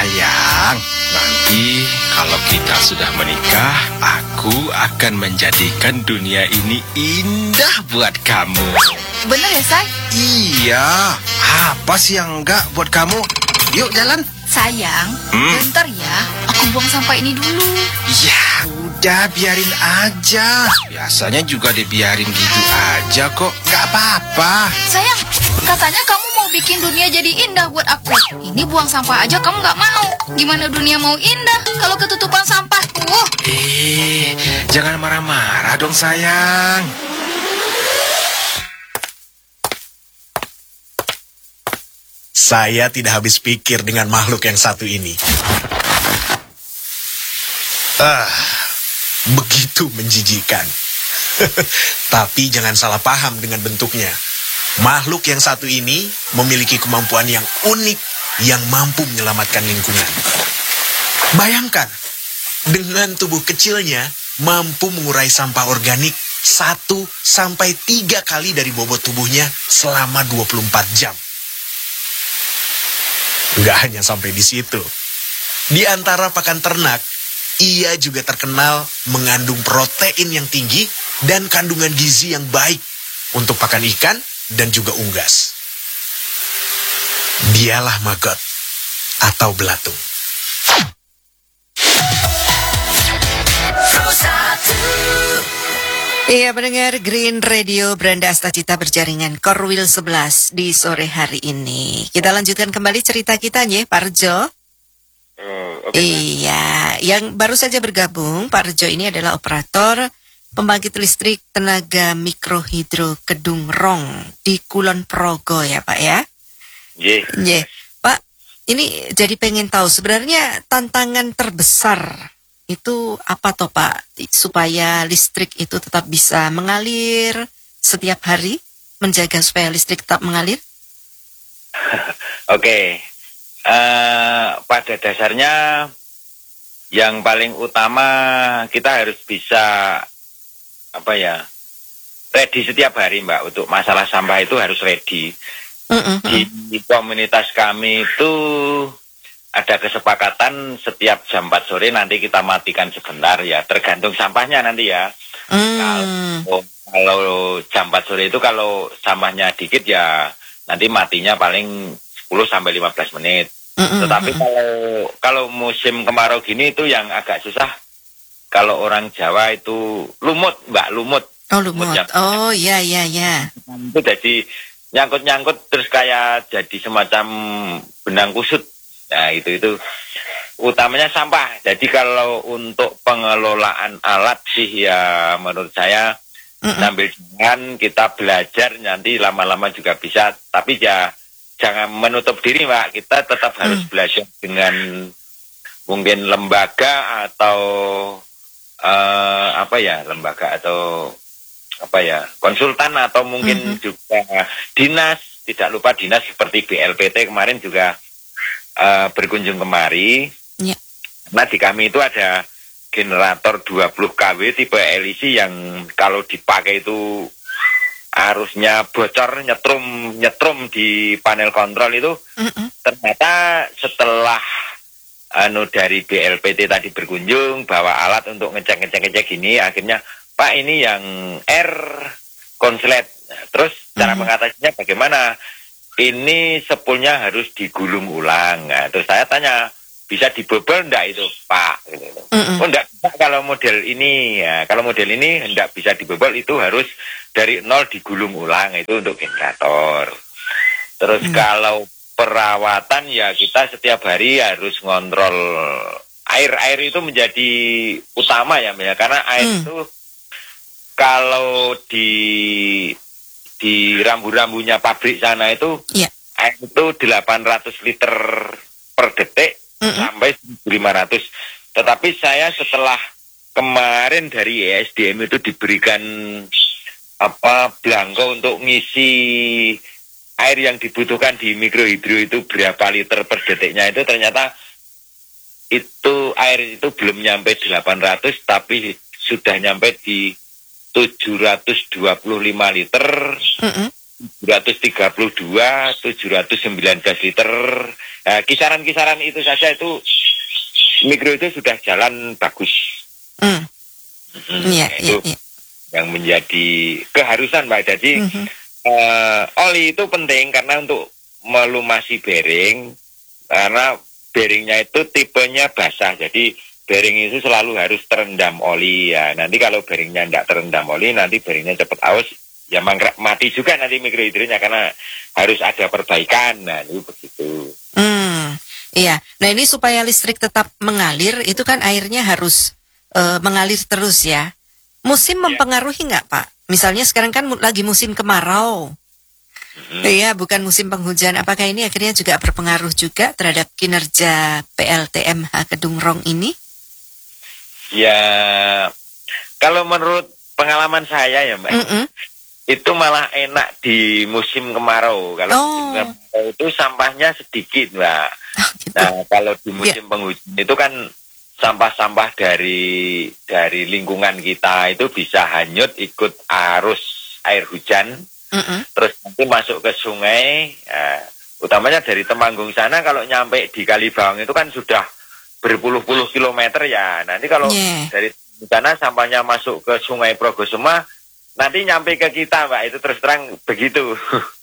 Sayang, nanti kalau kita sudah menikah, aku akan menjadikan dunia ini indah buat kamu. Bener ya, Say? Iya, apa sih yang enggak buat kamu? Yuk jalan. Sayang, bentar ya, aku buang sampah ini dulu. Ya udah, biarin aja. Biasanya juga dibiarin gitu aja kok, nggak apa-apa. Sayang, katanya kamu mau bikin dunia jadi indah buat aku. Ini buang sampah aja kamu nggak mau. Gimana dunia mau indah kalau ketutupan sampah? Jangan marah-marah dong sayang. Saya tidak habis pikir dengan makhluk yang satu ini. Begitu menjijikan. Tapi jangan salah paham dengan bentuknya. Makhluk yang satu ini memiliki kemampuan yang unik yang mampu menyelamatkan lingkungan. Bayangkan, dengan tubuh kecilnya mampu mengurai sampah organik 1-3 kali dari bobot tubuhnya selama 24 jam. Nggak hanya sampai di situ. Di antara pakan ternak, ia juga terkenal mengandung protein yang tinggi dan kandungan gizi yang baik untuk pakan ikan dan juga unggas. Dialah maggot atau belatung. Iya, pendengar Green Radio Beranda Astacita berjaringan Korwil 11 di sore hari ini. Kita lanjutkan kembali cerita kita nih, Pak Rejo. Okay. Iya, yang baru saja bergabung, Pak Rejo ini adalah operator pembangkit listrik tenaga mikrohidro Kedung Rong di Kulon Progo ya Pak ya? Iya. Pak, ini jadi pengen tahu sebenarnya tantangan terbesar itu apa toh Pak, supaya listrik itu tetap bisa mengalir setiap hari, menjaga supaya listrik tetap mengalir? Oke. Pada dasarnya yang paling utama kita harus bisa ready setiap hari Mbak, untuk masalah sampah itu harus ready. Di komunitas kami itu ada kesepakatan setiap jam 4 sore nanti kita matikan sebentar ya, tergantung sampahnya nanti ya. Kalau jam 4 sore itu kalau sampahnya dikit ya nanti matinya paling 10-15 menit. Tetapi kalau musim kemarau gini itu yang agak susah. Kalau orang Jawa itu lumut, Mbak, lumut. Oh, lumut. Oh, iya. Itu jadi nyangkut-nyangkut terus kayak jadi semacam benang kusut. Nah, itu utamanya sampah. Jadi kalau untuk pengelolaan alat sih ya menurut saya sambil jalan kita belajar nanti lama-lama juga bisa. Tapi ya jangan menutup diri Mbak. Kita tetap harus belajar dengan mungkin lembaga atau konsultan atau mungkin juga dinas. Tidak lupa dinas seperti BLPT kemarin juga berkunjung kemari. Yeah. Nah di kami itu ada generator 20 kW tipe LEC yang kalau dipakai itu arusnya bocor, nyetrum di panel kontrol itu. Ternyata setelah dari BLPT tadi berkunjung bawa alat untuk ngecek gini, akhirnya Pak ini yang air konslet. Terus cara mengatasinya bagaimana? Ini sepulnya harus digulung ulang. Nah, terus saya tanya, bisa dibobol enggak itu, Pak? Gitu. Oh, enggak bisa kalau model ini. Ya, kalau model ini enggak bisa dibobol, itu harus dari nol digulung ulang. Itu untuk generator. Terus kalau perawatan ya kita setiap hari harus ngontrol air. Air itu menjadi utama ya, karena air itu kalau di rambu-rambunya pabrik sana itu air itu 800 liter per detik sampai 1.500. Tetapi saya setelah kemarin dari ESDM itu diberikan belangko untuk ngisi air yang dibutuhkan di mikrohidro itu berapa liter per detiknya, itu ternyata itu air itu belum nyampe 800 tapi sudah nyampe di 725 liter 732, 719 liter. Kisaran-kisaran itu saja itu mikro itu sudah jalan bagus. Iya, itu iya. yang menjadi keharusan, Mbak. Jadi oli itu penting karena untuk melumasi bearing, karena bearingnya itu tipenya basah. Jadi bearing itu selalu harus terendam oli ya. Nanti kalau bearingnya tidak terendam oli, nanti bearingnya cepat aus, ya mati juga nanti mikrohidronya karena harus ada perbaikan. Nah, itu begitu. Iya. Nah, ini supaya listrik tetap mengalir, itu kan airnya harus mengalir terus ya. Musim mempengaruhi nggak, Pak? Misalnya sekarang kan lagi musim kemarau. Iya, bukan musim penghujan. Apakah ini akhirnya juga berpengaruh juga terhadap kinerja PLTMH Kedung Rong ini? Ya, kalau menurut pengalaman saya ya, Mbak, itu malah enak di musim kemarau. Kalau musim kemarau itu sampahnya sedikit, Mbak. Gitu. Nah, kalau di musim penghujan itu kan sampah-sampah dari lingkungan kita itu bisa hanyut ikut arus air hujan, terus nanti masuk ke sungai. Utamanya dari Temanggung sana kalau nyampe di Kalibawang itu kan sudah berpuluh-puluh kilometer ya. Nanti kalau dari sana sampahnya masuk ke Sungai Progosema, nanti nyampe ke kita, Mbak. Itu terus terang begitu.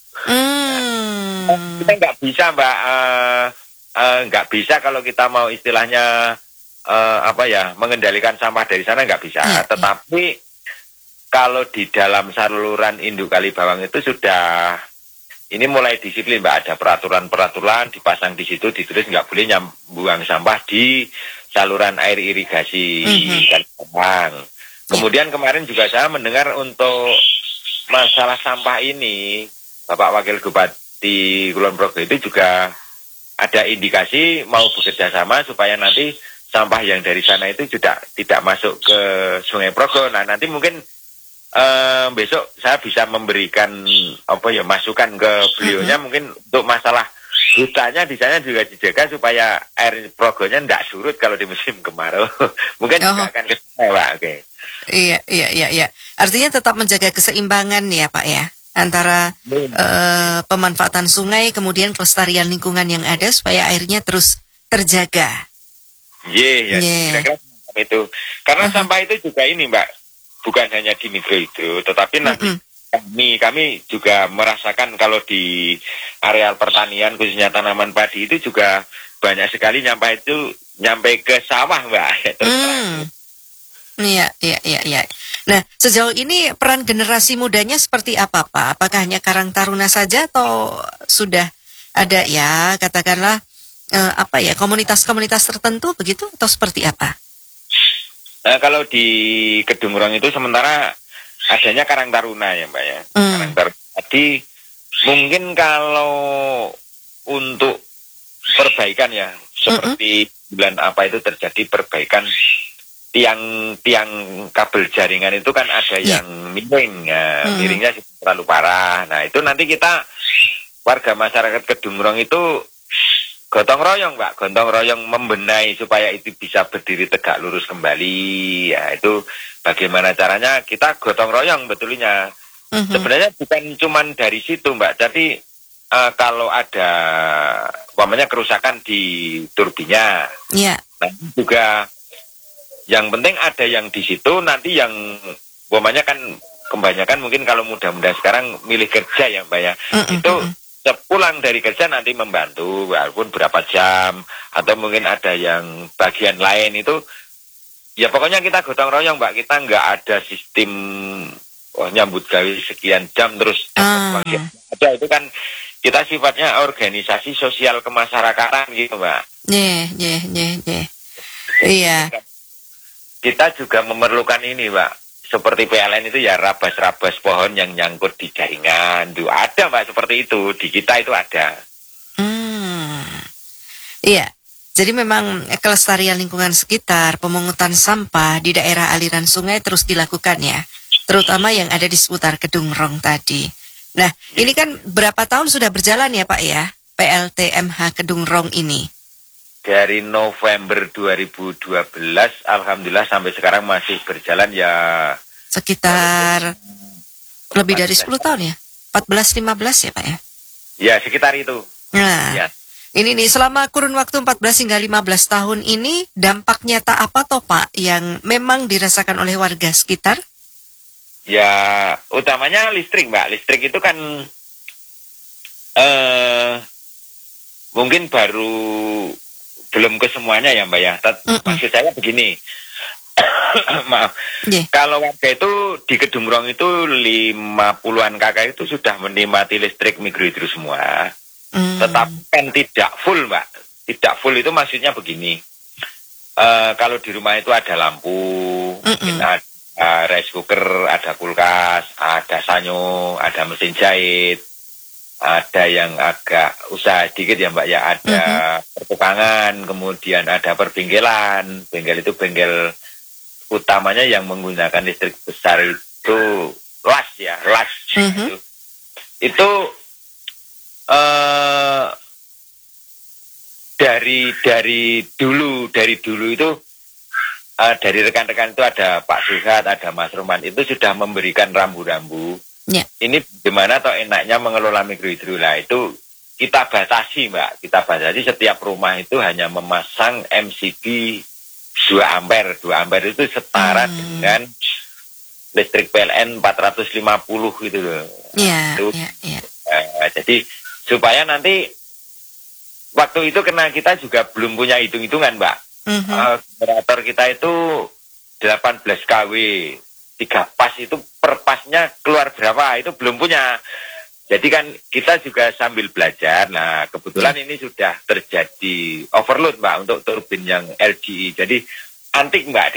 Kita nggak bisa, Mbak. Nggak bisa kalau kita mau istilahnya mengendalikan sampah dari sana nggak bisa. Tetapi kalau di dalam saluran induk Kalibawang itu sudah ini mulai disiplin, Mbak. Ada peraturan-peraturan dipasang di situ, ditulis nggak boleh buang sampah di saluran air irigasi Kalibawang. Kemudian kemarin juga saya mendengar untuk masalah sampah ini, Bapak Wakil Bupati Kulon Progo itu juga ada indikasi mau bekerja sama supaya nanti sampah yang dari sana itu juga tidak masuk ke Sungai Progo. Nah, nanti mungkin besok saya bisa memberikan masukan ke beliaunya mungkin untuk masalah hutannya di sana juga dijaga supaya air Progonya tidak surut kalau di musim kemarau. Mungkin juga akan ke sana, Pak. Oke. Iya. Artinya tetap menjaga keseimbangan ya, Pak ya, antara pemanfaatan sungai kemudian kelestarian lingkungan yang ada supaya airnya terus terjaga. Kira-kira itu. Karena sampah itu juga ini, Mbak, bukan hanya di mikrohidro, tetapi nanti kami juga merasakan kalau di areal pertanian khususnya tanaman padi itu juga banyak sekali nyampe ke sawah, Mbak. Iya. Nah, sejauh ini peran generasi mudanya seperti apa, Pak? Apakah hanya Karang Taruna saja atau sudah ada ya katakanlah komunitas-komunitas tertentu begitu atau seperti apa? Kalau di Kedung Rong itu sementara adanya Karang Taruna ya, Mbak ya. Karang Taruna. Jadi mungkin kalau untuk perbaikan ya, seperti bulan apa itu terjadi perbaikan tiang kabel jaringan itu kan ada yang miring, miringnya terlalu parah. Nah, itu nanti kita warga masyarakat Kedung Rong itu gotong royong, Mbak, gotong royong membenahi supaya itu bisa berdiri tegak lurus kembali. Ya, itu bagaimana caranya kita gotong royong betulnya. Sebenarnya bukan cuma dari situ, Mbak. Jadi kalau ada kerusakan di turbinya, nah, juga yang penting ada yang di situ. Nanti yang kan kebanyakan mungkin kalau muda-muda sekarang milih kerja ya, Mbak ya. Itu sepulang dari kerja nanti membantu walaupun berapa jam atau mungkin ada yang bagian lain itu ya pokoknya kita gotong royong, Mbak. Kita nggak ada sistem nyambut gawe sekian jam terus bagian ada. Itu kan kita sifatnya organisasi sosial kemasyarakatan gitu, Mbak. Iya. Kita juga memerlukan ini, Mbak. Seperti PLN itu ya rabas-rabas pohon yang nyangkut di jaringan. Itu ada, Mbak, seperti itu. Di kita itu ada. Iya. Jadi memang kelestarian lingkungan sekitar, pemungutan sampah di daerah aliran sungai terus dilakukan ya. Terutama yang ada di seputar Kedung Rong tadi. Nah, ini kan berapa tahun sudah berjalan ya, Pak ya? PLTMH Kedung Rong ini. Dari November 2012, alhamdulillah sampai sekarang masih berjalan ya. Sekitar lebih dari 10 tahun ya? 14-15 ya Pak ya? Ya, sekitar itu. Nah, Ya. ini nih selama kurun waktu 14 hingga 15 tahun ini dampak nyata apa toh Pak yang memang dirasakan oleh warga sekitar? Ya, utamanya listrik, Mbak. Listrik itu kan mungkin belum ke semuanya ya, Mbak ya. Maksud saya begini. Maaf. Yeah. Kalau warga itu di Kedungrong itu 50-an kakak itu sudah menikmati listrik mikrohidro semua. Tetapi kan tidak full, Mbak. Tidak full itu maksudnya begini. Kalau di rumah itu ada lampu, mungkin ada rice cooker, ada kulkas, ada sanyo, ada mesin jahit, ada yang agak usaha sedikit ya Mbak ya, ada pertukangan, kemudian ada perbengkelan. Bengkel itu bengkel utamanya yang menggunakan listrik besar itu las ya, las. Itu dari dulu itu dari rekan-rekan itu ada Pak Suhat, ada Mas Roman, itu sudah memberikan rambu-rambu. Yeah. Ini bagaimana atau enaknya mengelola mikrohidro lah, itu kita batasi Mbak, kita batasi setiap rumah itu hanya memasang MCB 2 ampere. 2 ampere itu setara dengan listrik PLN 450 gitu loh. Iya, iya. Jadi supaya nanti waktu itu karena kita juga belum punya hitung-hitungan Mbak. Generator kita itu 18 kW, 3 pas itu per pasnya keluar berapa itu belum punya. Jadi kan kita juga sambil belajar. Nah kebetulan ini sudah terjadi overload Mbak untuk turbin yang LGE. Jadi antik Mbak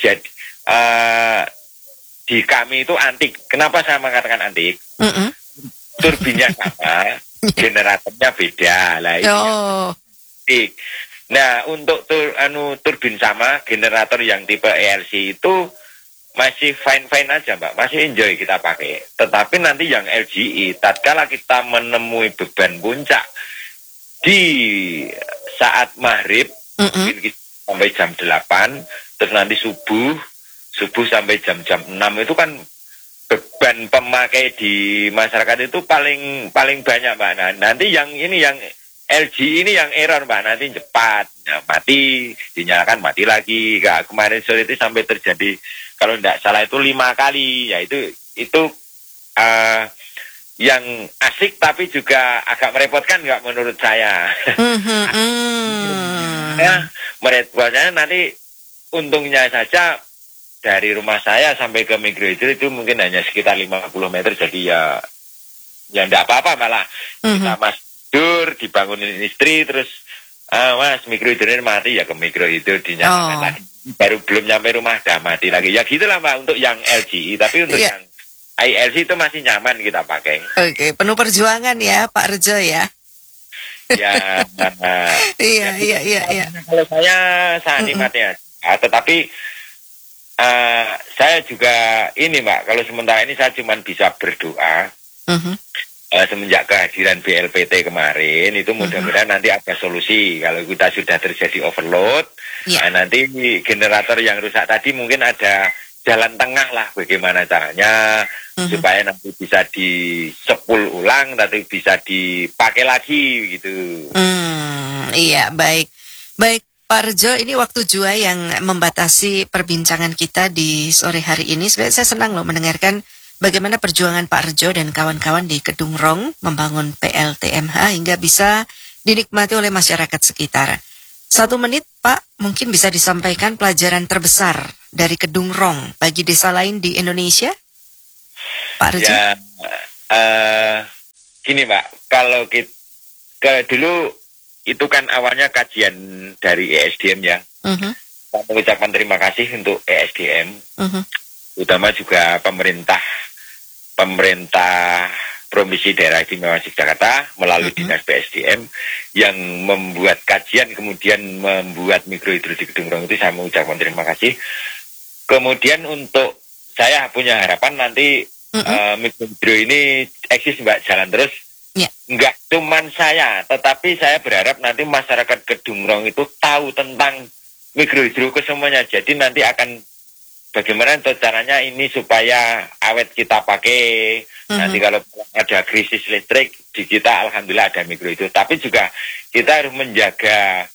di kami itu antik. Kenapa saya mengatakan antik? Turbinnya sama, generatornya beda lah ini. Antik. Nah, untuk turbin sama, generator yang tipe ELC itu masih fine-fine aja, Mbak. Masih enjoy kita pakai. Tetapi nanti yang LGE, tatkala kita menemui beban puncak di saat maghrib, mungkin sampai jam 8, terus nanti subuh sampai jam-jam 6, itu kan beban pemakai di masyarakat itu paling banyak, Mbak. Nah, nanti yang LG ini yang error Mbak, nanti cepat mati, dinyalakan mati lagi. Kemarin sore itu sampai terjadi, kalau tidak salah itu 5 kali. Ya itu yang asik tapi juga agak merepotkan nggak menurut saya. Ya, merepotkan nanti untungnya saja dari rumah saya sampai ke mikrohidro itu mungkin hanya sekitar 50 meter, jadi ya enggak apa-apa malah. Kita dibangunin istri, terus mas mikrohidronya mati, ya ke mikrohidro dinyalakan lagi. Baru belum nyampe rumah dah mati lagi. Ya gitulah Mbak untuk yang LGE, tapi untuk yang ILC itu masih nyaman kita pakai. Oke, penuh perjuangan ya Pak Rejo ya. Ya. Iya. Kalau saya nikmatnya. Tetapi saya juga ini Mbak, kalau sementara ini saya cuma bisa berdoa. Semenjak kehadiran BLPT kemarin itu mudah-mudahan nanti ada solusi. Kalau kita sudah terjadi overload, nanti generator yang rusak tadi mungkin ada jalan tengah lah bagaimana caranya supaya nanti bisa disepul ulang, nanti bisa dipakai lagi gitu. Iya, baik Pak Rejo, ini waktu jua yang membatasi perbincangan kita di sore hari ini. Sebenarnya saya senang loh mendengarkan bagaimana perjuangan Pak Rejo dan kawan-kawan di Kedungrong membangun PLTMH hingga bisa dinikmati oleh masyarakat sekitar. 1 menit Pak, mungkin bisa disampaikan pelajaran terbesar dari Kedungrong bagi desa lain di Indonesia? Pak Rejo? Ya, gini Mbak, kalau dulu itu kan awalnya kajian dari ESDM ya. Saya mengucapkan terima kasih untuk ESDM, utama juga pemerintah Provinsi Daerah Istimewa Yogyakarta melalui Dinas PSDM yang membuat kajian kemudian membuat mikrohidro di Kedungrong, itu saya mengucapkan terima kasih. Kemudian untuk saya punya harapan nanti mikrohidro ini eksis Mbak, jalan terus. Enggak cuman saya, tetapi saya berharap nanti masyarakat Kedungrong itu tahu tentang mikrohidro ke semuanya. Jadi nanti akan bagaimana caranya ini supaya awet kita pakai, Nanti kalau ada krisis listrik di kita alhamdulillah ada mikrohidro. Tapi juga kita harus menjaga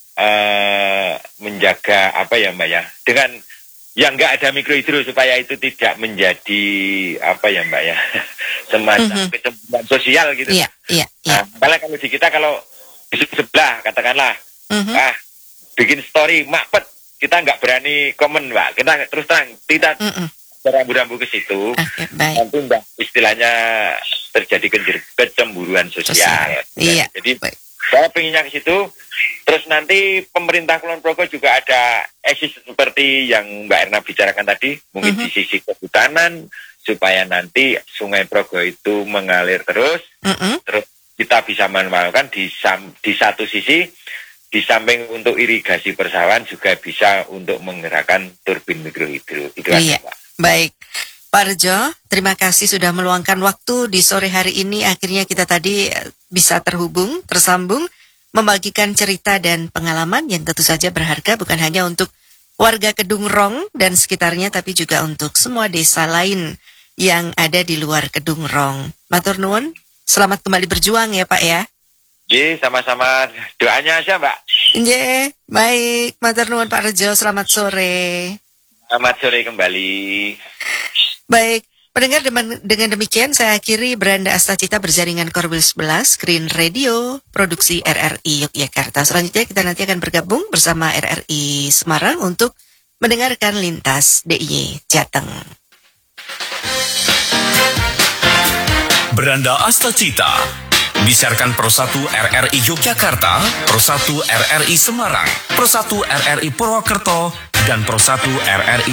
apa ya Mbak ya, dengan yang nggak ada mikrohidro supaya itu tidak menjadi apa ya Mbak ya, semacam kecemburuan sosial gitu. Iya. Nah, malah kalau di kita kalau di sebelah katakanlah bikin story makpet, kita nggak berani komen Mbak, kita terus terang tidak rambu-rambu ke situ, baik. nanti Mbak istilahnya terjadi kecemburuan sosial. Iya. Jadi baik. saya pengennya ke situ. Terus nanti pemerintah Kulon Progo juga ada eksis seperti yang Mbak Erna bicarakan tadi, mungkin di sisi kehutanan supaya nanti Sungai Progo itu mengalir terus, terus kita bisa memanfaatkan di satu sisi, di samping untuk irigasi persawahan juga bisa untuk menggerakkan turbin mikrohidro. Itu aja, Pak. Baik. Pak Rejo, terima kasih sudah meluangkan waktu di sore hari ini. Akhirnya kita tadi bisa tersambung, membagikan cerita dan pengalaman yang tentu saja berharga bukan hanya untuk warga Kedung Rong dan sekitarnya, tapi juga untuk semua desa lain yang ada di luar Kedung Rong. Matur nuwun, selamat kembali berjuang ya Pak ya. Ye, sama-sama doanya aja Mbak. Ye, baik. Matur nuwun Pak Rejo, selamat sore. Selamat sore kembali. Baik, pendengar, dengan demikian saya akhiri Beranda Astacita berjaringan Korwil 11 Green Radio Produksi RRI Yogyakarta. Selanjutnya kita nanti akan bergabung bersama RRI Semarang untuk mendengarkan Lintas DIY Jateng. Beranda Astacita disiarkan Pro 1 RRI Yogyakarta, Pro 1 RRI Semarang, Pro 1 RRI Purwokerto, dan Pro 1 RRI